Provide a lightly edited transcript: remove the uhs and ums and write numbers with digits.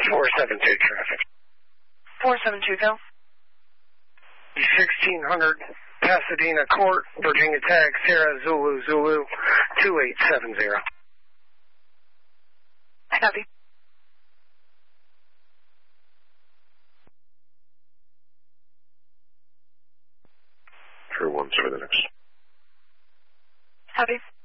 472 traffic. 472, go. 1600 Pasadena Court, Virginia Tag, Sierra Zulu Zulu 2870. Copy. True 1 for the next. Copy.